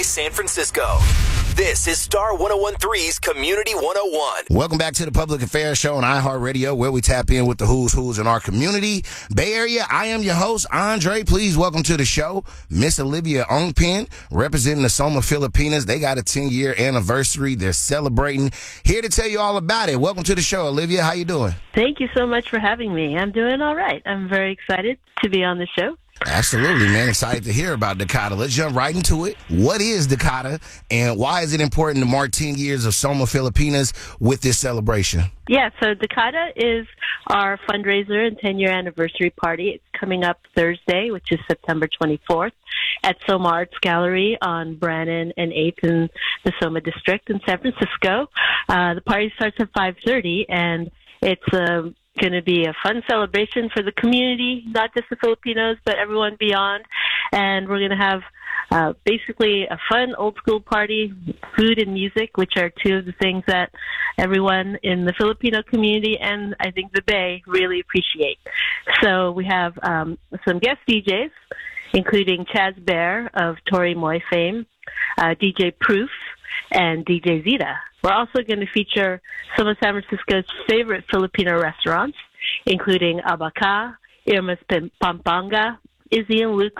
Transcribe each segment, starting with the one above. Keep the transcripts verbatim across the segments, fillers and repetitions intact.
San Francisco. This is Star one oh one three's Community one oh one. Welcome back to the Public Affairs Show on iHeartRadio, where we tap in with the who's who's in our community. Bay Area, I am your host, Andre. Please welcome to the show Miss Olivia Ongpin, representing the Soma Filipinas. They got a ten-year anniversary. They're celebrating. Here to tell you all about it. Welcome to the show, Olivia. How you doing? Thank you so much for having me. I'm doing all right. I'm very excited to be on the show. Absolutely, man. Excited to hear about Dakota. Let's jump right into it. What is Dakota, and why is it important to mark ten years of Soma Filipinas with this celebration? Yeah, so Dakota is our fundraiser and ten-year anniversary party. It's coming up Thursday, which is September twenty-fourth, at Soma Arts Gallery on Brannan and eighth in the Soma District in San Francisco. Uh, the party starts at five thirty, and it's a going to be a fun celebration for the community, not just the Filipinos, but everyone beyond. And we're going to have uh, basically a fun old school party, food and music, which are two of the things that everyone in the Filipino community and I think the Bay really appreciate. So we have um, some guest D Js, including Chaz Bear of Tori Moy fame, uh, D J Proof, and D J Zita. We're also going to feature some of San Francisco's favorite Filipino restaurants, including Abaca, Irma's Pampanga, Izzy and Luke's,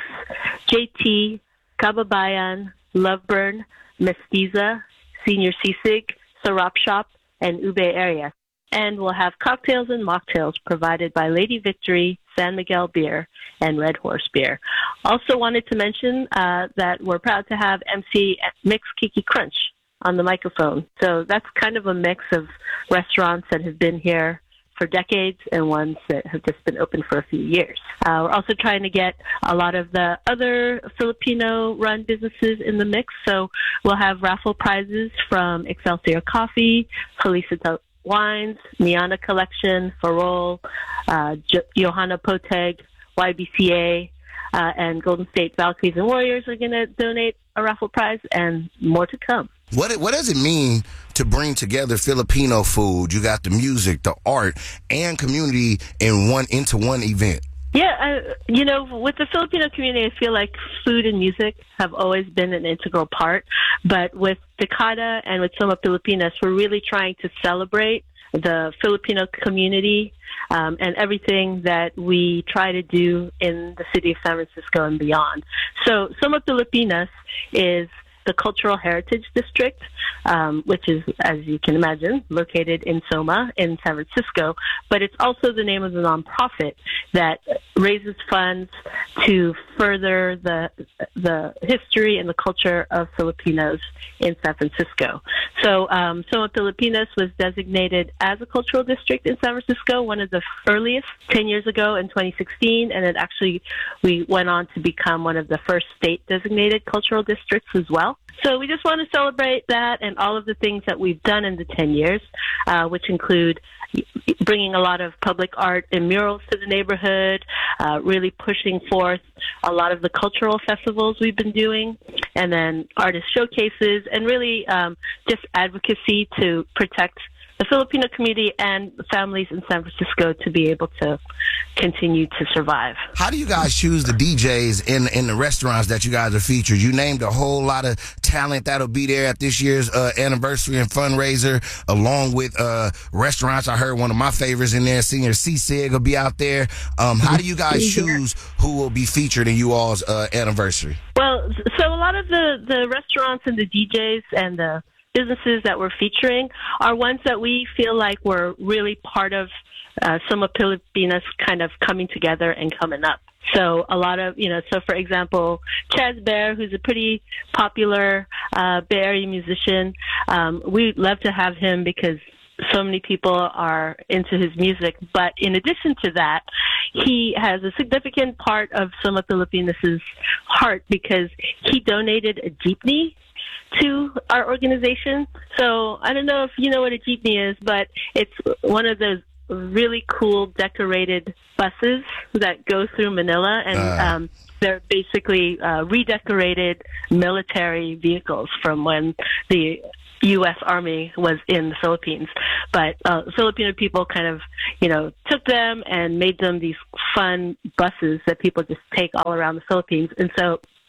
J T, Kababayan, Loveburn, Mestiza, Senior Sisig, Sarap Shop, and Ube area. And we'll have cocktails and mocktails provided by Lady Victory, San Miguel Beer, and Red Horse Beer. Also wanted to mention uh, that we're proud to have M C Mix Kiki Crunch on the microphone. So that's kind of a mix of restaurants that have been here for decades and ones that have just been open for a few years. Uh, we're also trying to get a lot of the other Filipino-run businesses in the mix. So we'll have raffle prizes from Excelsior Coffee, Felicita Wines, Miana Collection, Farol, uh, J- Johanna Poteg, Y B C A, uh, and Golden State Valkyries and Warriors are going to donate a raffle prize, and more to come. What what does it mean to bring together Filipino food? You got the music, the art, and community in one into one event. Yeah, uh, you know, with the Filipino community, I feel like food and music have always been an integral part. But with Dakota and with Soma Filipinas, we're really trying to celebrate the Filipino community um, and everything that we try to do in the city of San Francisco and beyond. So Soma Filipinas is the Cultural Heritage District, um, which is, as you can imagine, located in Soma in San Francisco, but it's also the name of the nonprofit that raises funds to further the the history and the culture of Filipinos in San Francisco. So um, Soma Filipinas was designated as a cultural district in San Francisco, one of the earliest, ten years ago in twenty sixteen, and it actually, we went on to become one of the first state-designated cultural districts as well. So we just want to celebrate that and all of the things that we've done in the ten years, uh, which include bringing a lot of public art and murals to the neighborhood, uh, really pushing forth a lot of the cultural festivals we've been doing, and then artist showcases, and really um, just advocacy to protect the Filipino community and families in San Francisco to be able to continue to survive. How do you guys choose the D Js in in the restaurants that you guys are featured? You named a whole lot of talent that'll be there at this year's uh, anniversary and fundraiser, along with uh, restaurants. I heard one of my favorites in there, Senior Sisig, will be out there. Um, how do you guys choose who will be featured in you all's uh, anniversary? Well, so a lot of the, the restaurants and the D Js and the businesses that we're featuring are ones that we feel like were really part of uh, Soma Filipinas kind of coming together and coming up. So a lot of, you know, so for example, Chaz Bear, who's a pretty popular uh, Bay Area musician, um, we'd love to have him because so many people are into his music. But in addition to that, he has a significant part of Soma Filipinas' heart because he donated a jeepney to our organization. So I don't know if you know what a jeepney is, but it's one of those really cool decorated buses that go through Manila, and uh. um, they're basically uh, redecorated military vehicles from when the U S Army was in the Philippines. But uh, Filipino people kind of, you know, took them and made them these fun buses that people just take all around the Philippines. And so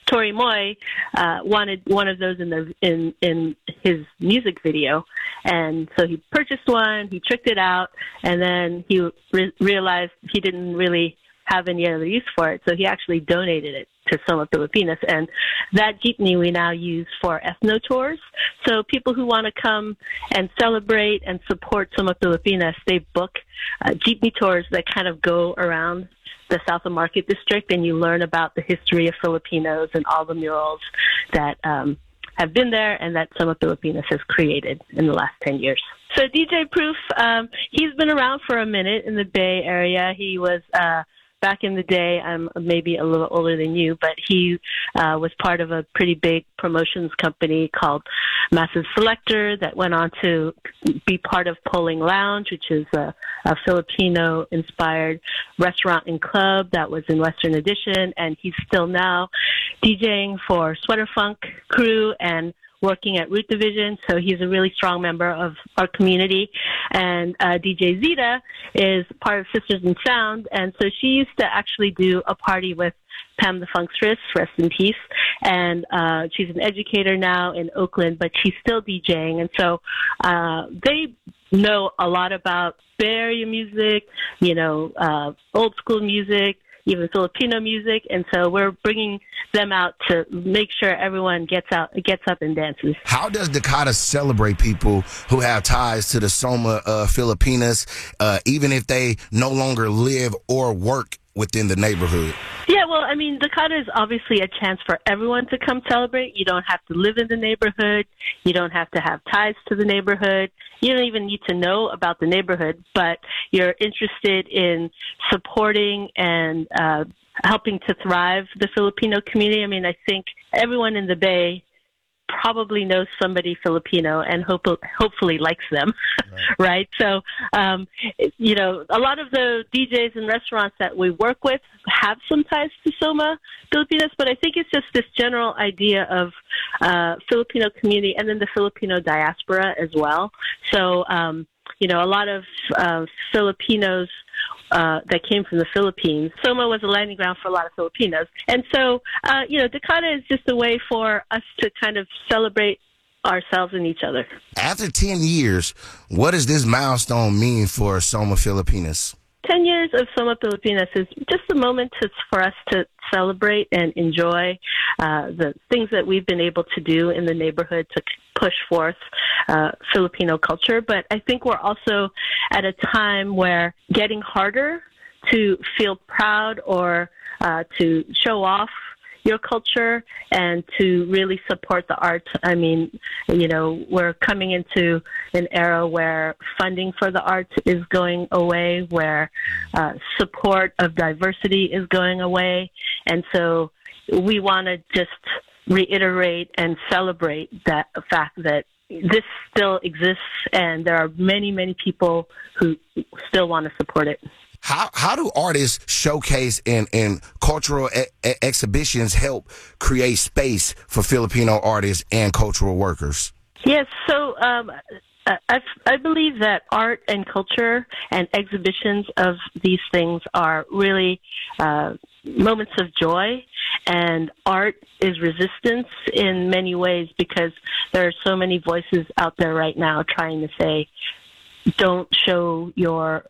Tori Moy uh, wanted one of those in the in in his music video, and so he purchased one. He tricked it out, and then he re- realized he didn't really have any other use for it, so he actually donated it to Soma Filipinas, and that jeepney we now use for ethno tours. So people who want to come and celebrate and support Soma Filipinas, they book uh, jeepney tours that kind of go around the South of Market District, and you learn about the history of Filipinos and all the murals that um, have been there and that Soma Filipinas has created in the last ten years. So D J Proof, um, he's been around for a minute in the Bay Area. He was uh, back in the day, I'm maybe a little older than you, but he uh, was part of a pretty big promotions company called Massive Selector that went on to be part of Poling Lounge, which is a, a Filipino-inspired restaurant and club that was in Western Addition, and he's still now DJing for Sweater Funk crew and working at Root Division, so he's a really strong member of our community. And uh, D J Zeta is part of Sisters in Sound, and so she used to actually do a party with Pam the Funkstress, rest in peace, and uh, she's an educator now in Oakland, but she's still DJing, and so uh, they know a lot about Bay Area music, you know, uh, old school music, even Filipino music, and so we're bringing them out to make sure everyone gets out, gets up and dances. How does Dakota celebrate people who have ties to the Soma uh, Filipinas, uh, even if they no longer live or work within the neighborhood? Yeah, well, I mean, Dakota is obviously a chance for everyone to come celebrate. You don't have to live in the neighborhood. You don't have to have ties to the neighborhood. You don't even need to know about the neighborhood, but you're interested in supporting and uh, helping to thrive the Filipino community. I mean, I think everyone in the Bay probably knows somebody Filipino and hope, hopefully likes them, right? right? So, um, you know, a lot of the D Js and restaurants that we work with have some ties to Soma Filipinas, but I think it's just this general idea of uh, Filipino community and then the Filipino diaspora as well. So, um, you know, a lot of uh, Filipinos Uh, that came from the Philippines. Soma was a landing ground for a lot of Filipinos. And so, uh, you know, Dakota is just a way for us to kind of celebrate ourselves and each other. After ten years, what does this milestone mean for Soma Filipinas? ten years of Soma Filipinas is just a moment to, for us to celebrate and enjoy uh, the things that we've been able to do in the neighborhood to push forth uh, Filipino culture. But I think we're also at a time where getting harder to feel proud or uh, to show off your culture and to really support the arts. I mean, you know, we're coming into an era where funding for the arts is going away, where uh, support of diversity is going away. And so we want to just reiterate and celebrate that fact that this still exists and there are many, many people who still want to support it. How how do artists showcase and, and cultural e- e- exhibitions help create space for Filipino artists and cultural workers? Yes, so um, I, I believe that art and culture and exhibitions of these things are really uh, moments of joy, and art is resistance in many ways because there are so many voices out there right now trying to say, don't show your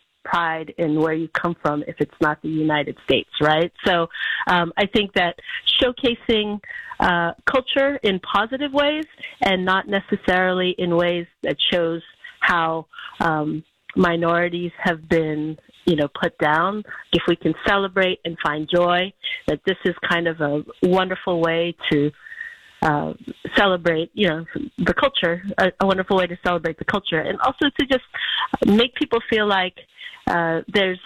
pride in where you come from if it's not the United States, right? So um, I think that showcasing uh, culture in positive ways and not necessarily in ways that shows how um, minorities have been, you know, put down. If we can celebrate and find joy, that this is kind of a wonderful way to Uh, celebrate, you know, the culture, a, a wonderful way to celebrate the culture, and also to just make people feel like uh, there's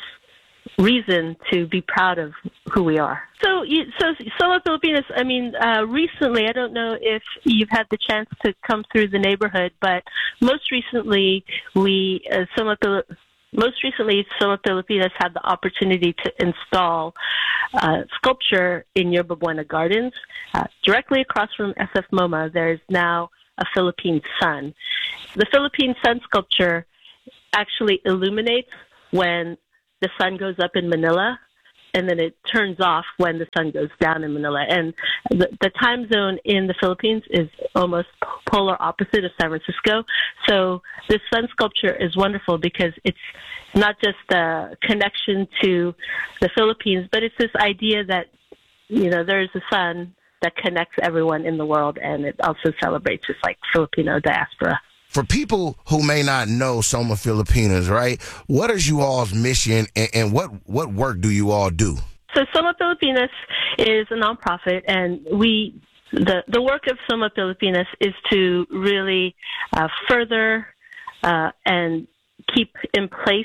reason to be proud of who we are. So, you, so Soma Filipinas, I mean, uh, recently, I don't know if you've had the chance to come through the neighborhood, but most recently, we, uh, Soma Filipinas, Most recently, Soma Filipinas had the opportunity to install uh, sculpture in Yerba Buena Gardens. Uh, directly across from S F MoMA, there's now a Philippine sun. The Philippine sun sculpture actually illuminates when the sun goes up in Manila, and then it turns off when the sun goes down in Manila. And the, the time zone in the Philippines is almost polar opposite of San Francisco. So this sun sculpture is wonderful because it's not just a connection to the Philippines, but it's this idea that, you know, there's a sun that connects everyone in the world, and it also celebrates just like Filipino diaspora. For people who may not know Soma Filipinas, right, what is you all's mission, and, and what, what work do you all do? So Soma Filipinas is a nonprofit, and we the the work of Soma Filipinas is to really uh, further uh, and keep in place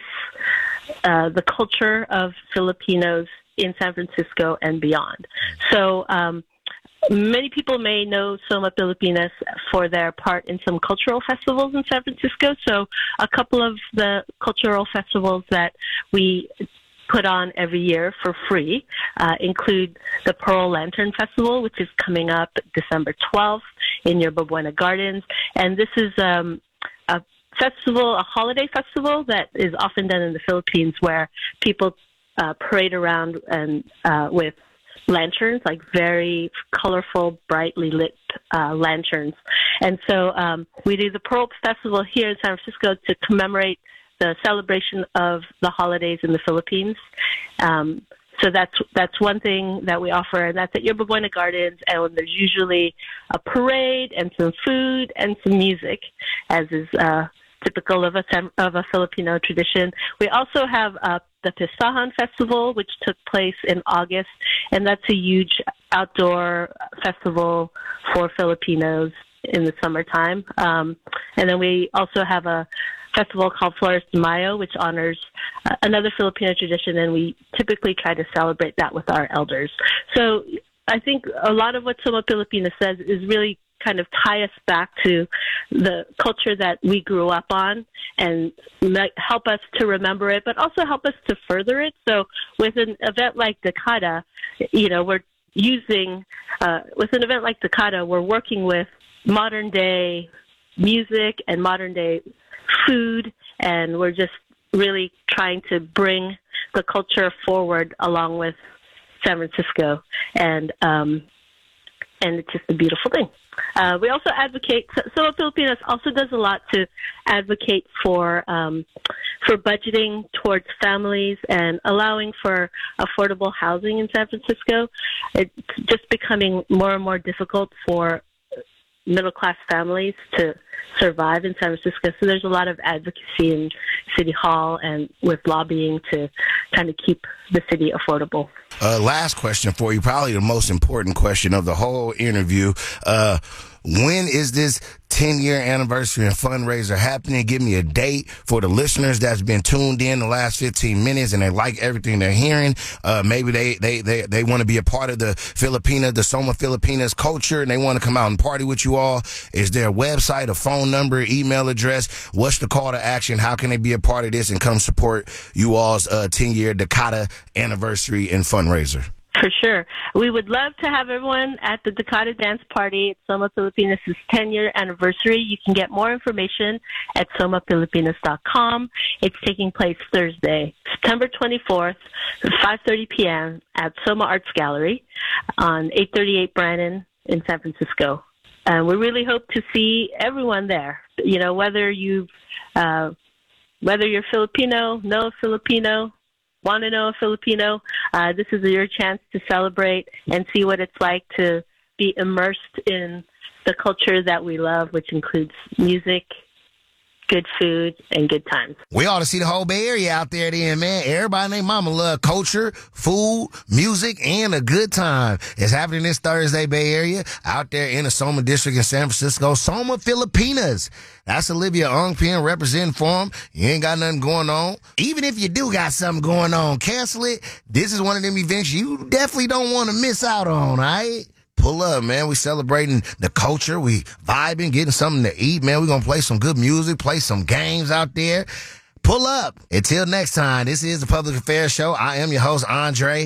uh, the culture of Filipinos in San Francisco and beyond. So um, many people may know Soma Filipinas for their part in some cultural festivals in San Francisco. So a couple of the cultural festivals that we put on every year for free uh, include the Pearl Lantern Festival, which is coming up December twelfth in Yerba Buena Gardens. And this is um, a festival, a holiday festival that is often done in the Philippines, where people uh, parade around and uh, with lanterns, like very colorful, brightly lit uh, lanterns. And so um, we do the Pearl Festival here in San Francisco to commemorate the celebration of the holidays in the Philippines. Um, so that's that's one thing that we offer, and that's at Yerba Buena Gardens. And there's usually a parade and some food and some music, as is uh, typical of a of a Filipino tradition. We also have uh, the Pistahan Festival, which took place in August, and that's a huge outdoor festival for Filipinos in the summertime. Um, and then we also have a festival called Flores de Mayo, which honors uh, another Filipino tradition, and we typically try to celebrate that with our elders. So I think a lot of what Soma Filipinas says is really kind of tie us back to the culture that we grew up on and help us to remember it, but also help us to further it. So with an event like Decada, you know, we're using, uh, with an event like Decada, we're working with modern day music and modern day food, and we're just really trying to bring the culture forward along with San Francisco, and um, and it's just a beautiful thing. Uh, we also advocate. Soma Filipinas also does a lot to advocate for um, for budgeting towards families and allowing for affordable housing in San Francisco. It's just becoming more and more difficult for middle-class families to survive in San Francisco. So there's a lot of advocacy in City Hall and with lobbying to kind of keep the city affordable. Uh, last question for you, probably the most important question of the whole interview. Uh, when is this ten-year anniversary and fundraiser happening? Give me a date for the listeners that's been tuned in the last fifteen minutes and they like everything they're hearing. Uh, maybe they, they, they, they want to be a part of the Filipina, the Soma Filipinas culture, and they want to come out and party with you all. Is there a website, a phone number, email address? What's the call to action? How can they be a part of this and come support you all's uh, ten-year Decada anniversary and fundraiser? For sure. We would love to have everyone at the Decada Dance Party at Soma Filipinas' ten-year anniversary. You can get more information at soma filipinas dot com. It's taking place Thursday, September twenty-fourth, at five thirty p.m. at Soma Arts Gallery on eight thirty-eight Brannan in San Francisco. And we really hope to see everyone there. You know, whether you, uh, whether you're Filipino, know a Filipino, want to know a Filipino, uh, this is your chance to celebrate and see what it's like to be immersed in the culture that we love, which includes music, good food, and good times. We ought to see the whole Bay Area out there then, man. Everybody and their mama love culture, food, music, and a good time. It's happening this Thursday, Bay Area, out there in the Soma District in San Francisco. Soma Filipinas. That's Olivia Ongpin representing for them. You ain't got nothing going on. Even if you do got something going on, cancel it. This is one of them events you definitely don't want to miss out on, all right? Pull up, man. We celebrating the culture. We vibing, getting something to eat, man. We gonna play some good music, play some games out there. Pull up. Until next time, this is the Public Affairs Show. I am your host, Andre.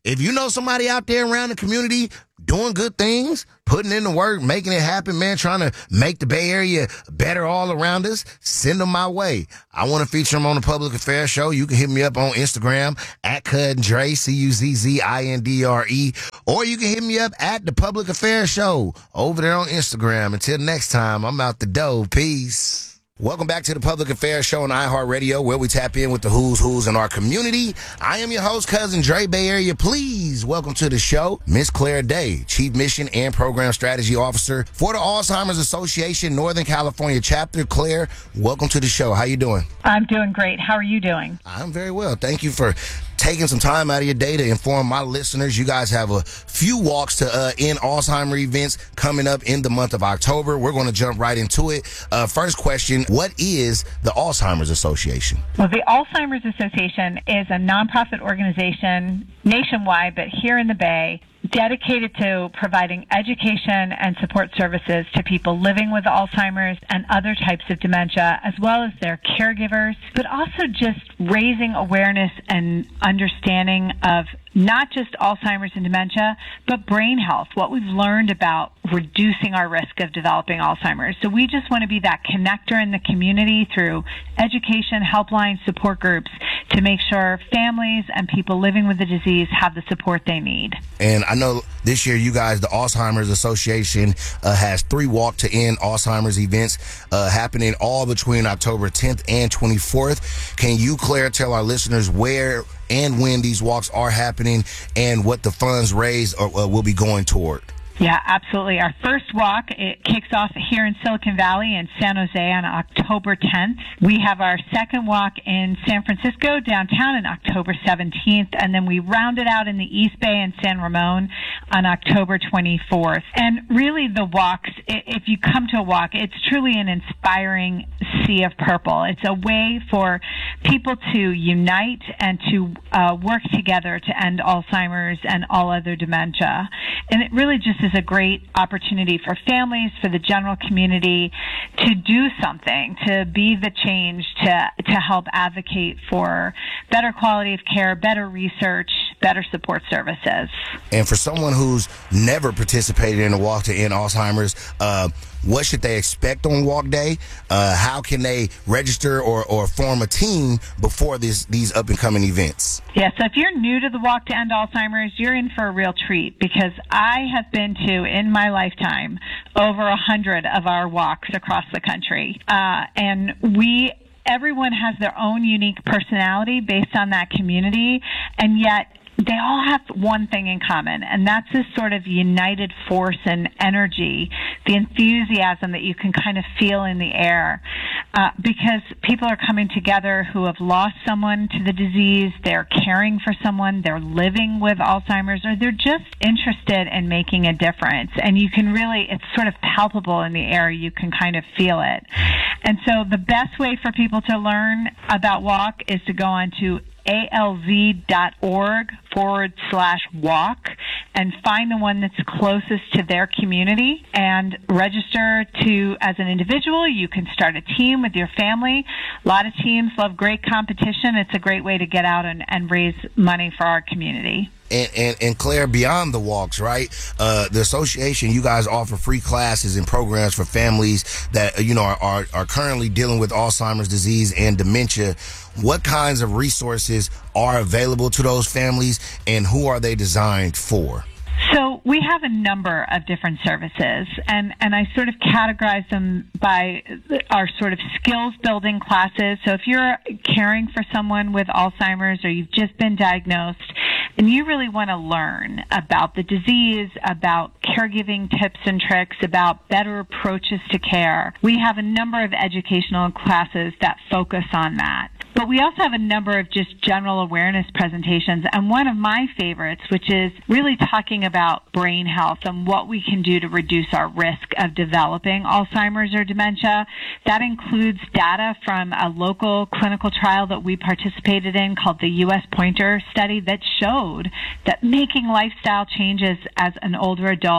if you know somebody out there around the community doing good things, putting in the work, making it happen, man, trying to make the Bay Area better all around us, send them my way. I want to feature them on the Public Affairs Show. You can hit me up on Instagram at Cuzzindre, C U Z Z I N D R E, or you can hit me up at the Public Affairs Show over there on Instagram. Until next time, I'm out the door. Peace. Welcome back to the Public Affairs Show on iHeartRadio, where we tap in with the who's who's in our community. I am your host, Cuzzindre, Bay Area. Please welcome to the show, Miss Claire Day, Chief Mission and Program Strategy Officer for the Alzheimer's Association Northern California Chapter. Claire, welcome to the show. How you doing? I'm doing great. How are you doing? I'm very well. Thank you for taking some time out of your day to inform my listeners. You guys have a few walks to uh, end Alzheimer events coming up in the month of October. We're going to jump right into it. Uh, first question, what is the Alzheimer's Association? Well, the Alzheimer's Association is a nonprofit organization nationwide, but here in the Bay, dedicated to providing education and support services to people living with Alzheimer's and other types of dementia, as well as their caregivers, but also just raising awareness and understanding of not just Alzheimer's and dementia, but brain health, what we've learned about reducing our risk of developing Alzheimer's. So we just want to be that connector in the community through education, helpline, support groups to make sure families and people living with the disease have the support they need. And I know this year you guys, the Alzheimer's Association, uh, has three Walk to End Alzheimer's events uh, happening all between October tenth and twenty-fourth. Can you, Claire, tell our listeners where and when these walks are happening and what the funds raised or, uh, will be going toward? Yeah, absolutely. Our first walk, it kicks off here in Silicon Valley in San Jose on October tenth. We have our second walk in San Francisco downtown on October seventeenth, and then we round it out in the East Bay in San Ramon on October twenty-fourth. And really the walks, if you come to a walk, it's truly an inspiring sea of purple. It's a way for people to unite and to uh, work together to end Alzheimer's and all other dementia. And it really just is a great opportunity for families, for the general community to do something, to be the change, to to help advocate for better quality of care, better research, better support services. And for someone who's never participated in a Walk to End Alzheimer's, uh, what should they expect on Walk Day? Uh, how can they register or, or form a team before this, these up-and-coming events? Yeah, so if you're new to the Walk to End Alzheimer's, you're in for a real treat because I have been to, in my lifetime, over a hundred of our walks across the country. Uh, and we everyone has their own unique personality based on that community, and yet they all have one thing in common, and that's this sort of united force and energy, the enthusiasm that you can kind of feel in the air, uh, because people are coming together who have lost someone to the disease, they're caring for someone, they're living with Alzheimer's, or they're just interested in making a difference. And you can really, it's sort of palpable in the air, you can kind of feel it. And so the best way for people to learn about Walk is to go on to alz.org forward slash walk and find the one that's closest to their community and register to as an individual. You can start a team with your family. A lot of teams love great competition. It's a great way to get out and, and raise money for our community. And, and, and Claire, beyond the walks, right? Uh, the association, you guys offer free classes and programs for families that, you know, are, are, are currently dealing with Alzheimer's disease and dementia. What kinds of resources are available to those families and who are they designed for? So we have a number of different services, and, and I sort of categorize them by our sort of skills building classes. So if you're caring for someone with Alzheimer's or you've just been diagnosed and you really want to learn about the disease, about caregiving tips and tricks, about better approaches to care, we have a number of educational classes that focus on that. But we also have a number of just general awareness presentations, and one of my favorites, which is really talking about brain health and what we can do to reduce our risk of developing Alzheimer's or dementia. That includes data from a local clinical trial that we participated in called the U S Pointer study that showed that making lifestyle changes as an older adult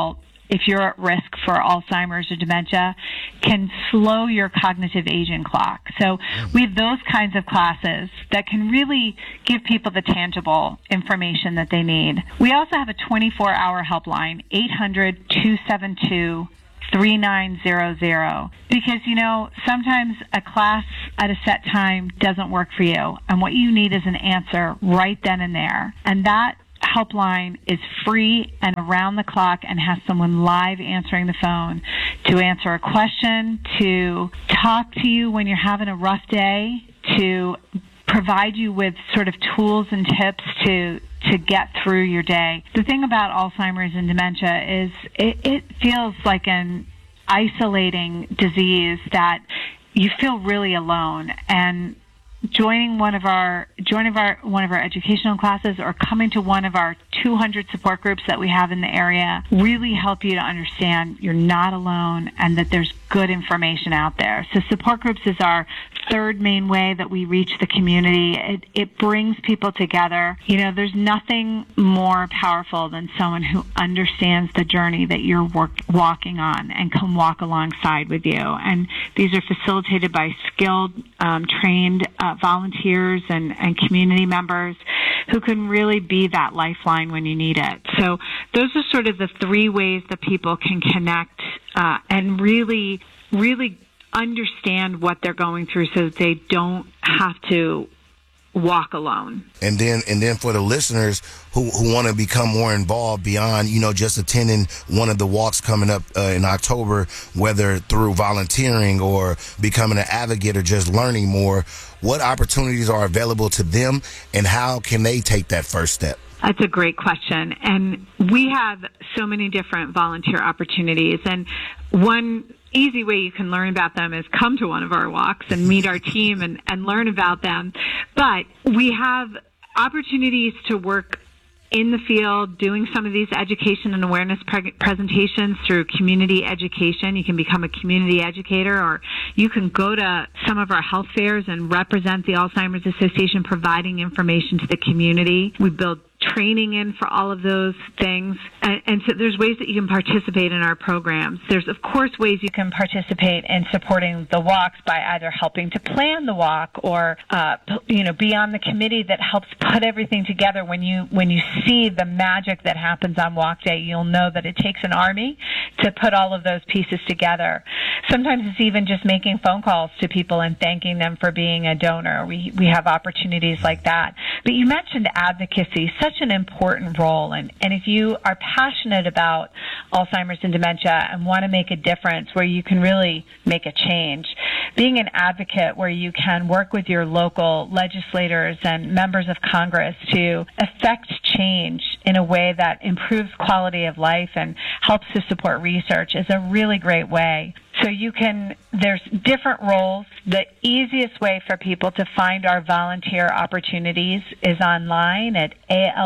if you're at risk for Alzheimer's or dementia, can slow your cognitive aging clock. So we have those kinds of classes that can really give people the tangible information that they need. We also have a twenty-four hour helpline, eight hundred, two seven two, three nine zero zero, because, you know, sometimes a class at a set time doesn't work for you, and what you need is an answer right then and there. And that helpline is free and around the clock and has someone live answering the phone to answer a question, to talk to you when you're having a rough day, to provide you with sort of tools and tips to to get through your day. The thing about Alzheimer's and dementia is it, it feels like an isolating disease that you feel really alone, and joining one of our joining our one of our educational classes or coming to one of our two hundred support groups that we have in the area really help you to understand you're not alone and that there's good information out there. So support groups is our third main way that we reach the community. It, it brings people together. You know, there's nothing more powerful than someone who understands the journey that you're work, walking on and can walk alongside with you. And these are facilitated by skilled, um, trained uh, volunteers and, and community members who can really be that lifeline when you need it. So those are sort of the three ways that people can connect uh, and really, really understand what they're going through so that they don't have to walk alone. And then and then for the listeners who, who want to become more involved beyond, you know, just attending one of the walks coming up uh, in October, whether through volunteering or becoming an advocate or just learning more, what opportunities are available to them and how can they take that first step? That's a great question. And we have so many different volunteer opportunities. And one easy way you can learn about them is come to one of our walks and meet our team and, and learn about them. But we have opportunities to work in the field doing some of these education and awareness pre- presentations through community education. You can become a community educator, or you can go to some of our health fairs and represent the Alzheimer's Association, providing information to the community. We build training in for all of those things. And, and so there's ways that you can participate in our programs. There's, of course, ways you can participate in supporting the walks by either helping to plan the walk or, uh, you know, be on the committee that helps put everything together. When you, when you see the magic that happens on walk day, you'll know that it takes an army to put all of those pieces together. Sometimes it's even just making phone calls to people and thanking them for being a donor. We, we have opportunities like that. But you mentioned advocacy, such an important role. And, and if you are passionate about Alzheimer's and dementia and want to make a difference where you can really make a change, being an advocate where you can work with your local legislators and members of Congress to affect change in a way that improves quality of life and helps to support research is a really great way. So you can, there's different roles. The easiest way for people to find our volunteer opportunities is online at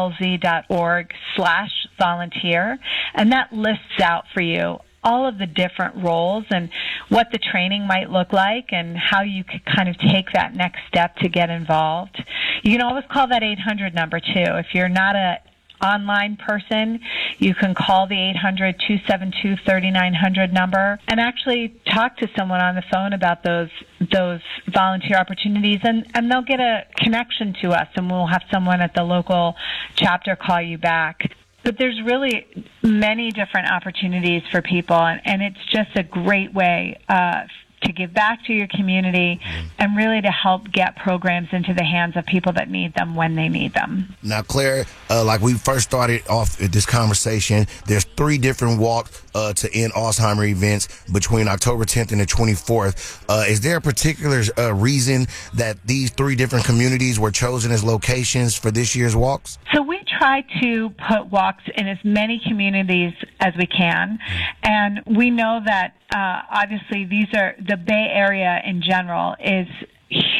alz.org slash volunteer, and that lists out for you all of the different roles and what the training might look like and how you could kind of take that next step to get involved. You can always call that eight hundred number too. If you're not a online person, you can call the eight hundred, two seven two, three nine zero zero number and actually talk to someone on the phone about those those volunteer opportunities, and, and they'll get a connection to us, and we'll have someone at the local chapter call you back. But there's really many different opportunities for people, and, and it's just a great way uh, to give back to your community and really to help get programs into the hands of people that need them when they need them. Now, Claire, uh, like we first started off at this conversation, there's three different walks uh, to end Alzheimer events between October tenth and the twenty-fourth. Uh, is there a particular uh, reason that these three different communities were chosen as locations for this year's walks? So we try to put walks in as many communities as we can, and we know that uh, obviously these are, the Bay Area in general is huge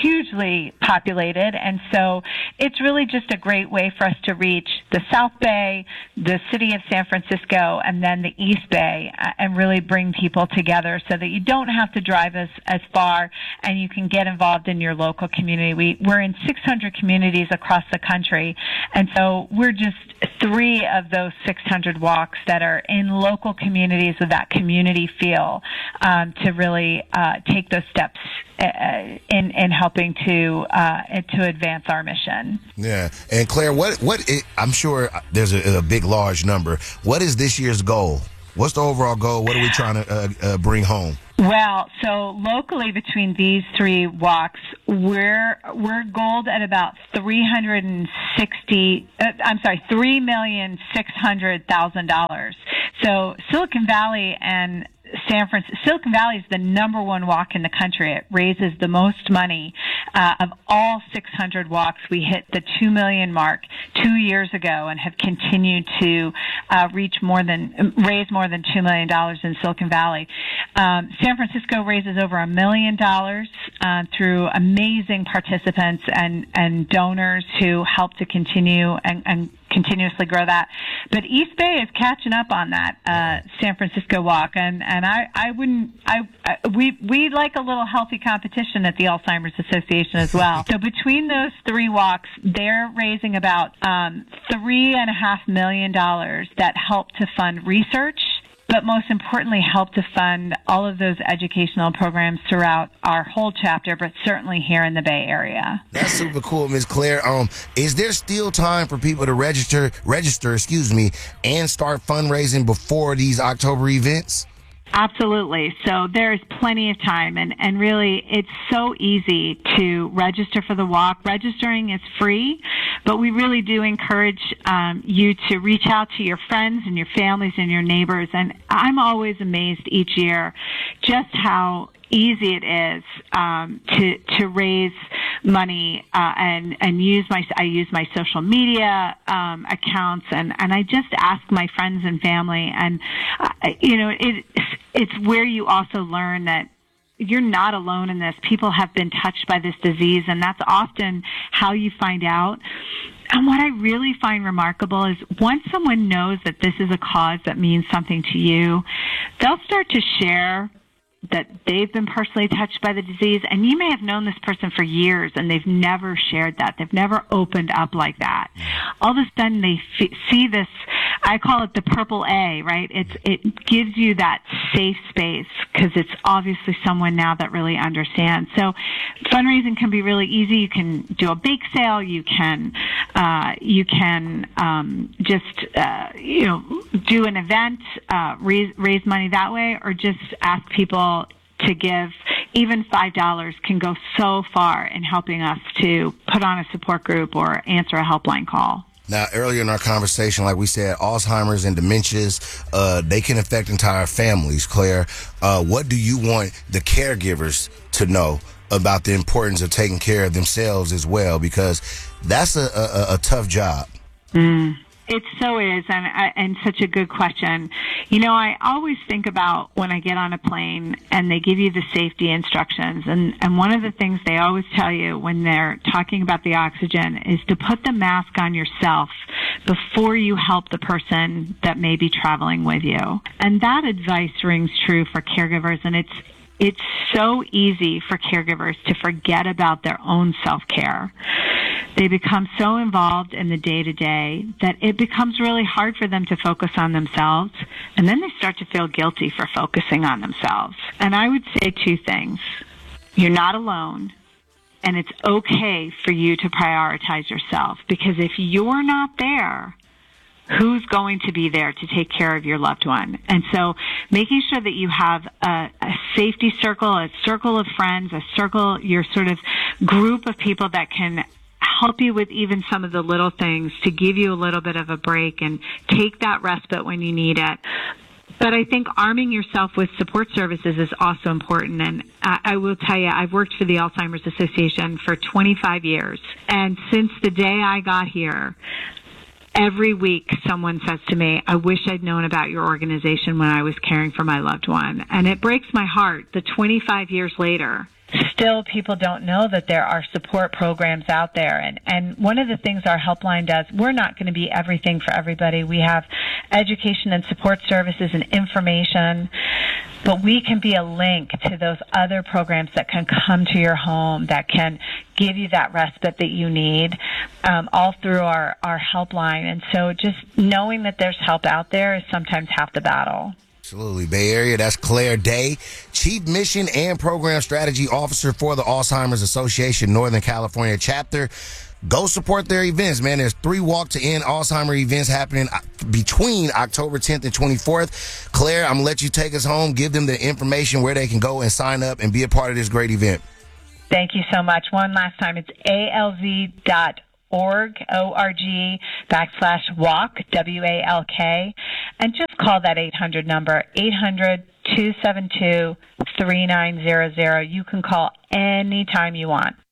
hugely populated, and so it's really just a great way for us to reach the South Bay, the city of San Francisco, and then the East Bay, uh, and really bring people together so that you don't have to drive as, as far and you can get involved in your local community. We, we're in six hundred communities across the country, and so we're just three of those six hundred walks that are in local communities with that community feel um, to really uh, take those steps uh, in, in helping to uh, to advance our mission. Yeah. And Claire, what, what it, I'm sure there's a, a big, large number. What is this year's goal? What's the overall goal? What are we trying to uh, uh, bring home? Well, so locally between these three walks, we're we're goaled at about three hundred sixty. Uh, I'm sorry, three million six hundred thousand dollars. So Silicon Valley and San Francisco, Silicon Valley is the number one walk in the country. It raises the most money uh, of all six hundred walks. We hit the two million mark two years ago and have continued to uh, reach more than raise more than two million dollars in Silicon Valley. Um, San Francisco raises over a million dollars uh, through amazing participants and and donors who help to continue and, and continuously grow that. But East Bay is catching up on that uh, San Francisco walk, and and I I wouldn't I, I we we like a little healthy competition at the Alzheimer's Association as well. So between those three walks, they're raising about um, three and a half million dollars that help to fund research, but most importantly, help to fund all of those educational programs throughout our whole chapter, but certainly here in the Bay Area. That's super cool, Miz Claire. Um, is there still time for people to register, register, excuse me, and start fundraising before these October events? Absolutely. So there's plenty of time, and, and really it's so easy to register for the walk. Registering is free, but we really do encourage um, you to reach out to your friends and your families and your neighbors. And I'm always amazed each year just how easy it is um, to to raise money uh, and and use my I use my social media um, accounts and, and I just ask my friends and family, and uh, you know it it's where you also learn that you're not alone in this. People have been touched by this disease, and that's often how you find out. And what I really find remarkable is once someone knows that this is a cause that means something to you, they'll start to share that they've been personally touched by the disease, and you may have known this person for years and they've never shared that. They've never opened up like that. All of a sudden they f- see this, I call it the purple A, right? It's, it gives you that safe space because it's obviously someone now that really understands. So fundraising can be really easy. You can do a bake sale. You can, uh, you can, um, just, uh, you know, do an event, uh, raise, raise money that way, or just ask people to give. Even five dollars can go so far in helping us to put on a support group or answer a helpline call. Now, earlier in our conversation, like we said, Alzheimer's and dementias, uh, they can affect entire families. Claire, uh, what do you want the caregivers to know about the importance of taking care of themselves as well? Because that's a, a, a tough job. Mm. It so is, and and such a good question. You know, I always think about when I get on a plane and they give you the safety instructions, and, and one of the things they always tell you when they're talking about the oxygen is to put the mask on yourself before you help the person that may be traveling with you. And that advice rings true for caregivers, and it's it's so easy for caregivers to forget about their own self-care. They become so involved in the day-to-day that it becomes really hard for them to focus on themselves, and then they start to feel guilty for focusing on themselves. And I would say two things. You're not alone, and it's okay for you to prioritize yourself, because if you're not there, who's going to be there to take care of your loved one? And so making sure that you have a, a safety circle, a circle of friends, a circle, your sort of group of people that can help you with even some of the little things to give you a little bit of a break and take that respite when you need it. But I think arming yourself with support services is also important. And I, I will tell you, I've worked for the Alzheimer's Association for twenty-five years. And since the day I got here, every week someone says to me, I wish I'd known about your organization when I was caring for my loved one. And it breaks my heart that twenty-five years later, still people don't know that there are support programs out there. And, and one of the things our helpline does, we're not going to be everything for everybody. We have education and support services and information, but we can be a link to those other programs that can come to your home, that can give you that respite that you need, um, all through our, our helpline. And so just knowing that there's help out there is sometimes half the battle. Absolutely. Bay Area, that's Claire Day, Chief Mission and Program Strategy Officer for the Alzheimer's Association Northern California chapter. Go support their events, man. There's three Walk to End Alzheimer's events happening between October tenth and twenty-fourth. Claire, I'm going to let you take us home. Give them the information where they can go and sign up and be a part of this great event. Thank you so much. One last time, it's A L Z dot org, O R G, backslash walk, W A L K, and just call that eight hundred number, eight hundred, two seven two, three nine zero zero. You can call anytime you want.